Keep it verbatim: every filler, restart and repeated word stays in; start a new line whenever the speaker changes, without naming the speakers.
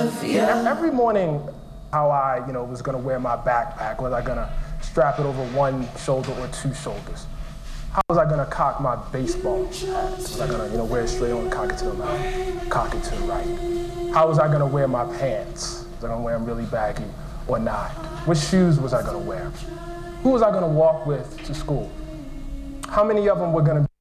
of you.
Every morning, how I, you know, was gonna wear my backpack, was I gonna strap it over one shoulder or two shoulders? How was I gonna cock my baseball hat? Was I gonna, you know, wear it straight on, cock it to the left, cock it to the right? How was I gonna wear my pants? Was I gonna wear them really baggy or not? What shoes was I gonna wear? Who was I gonna walk with to school? How many of them were gonna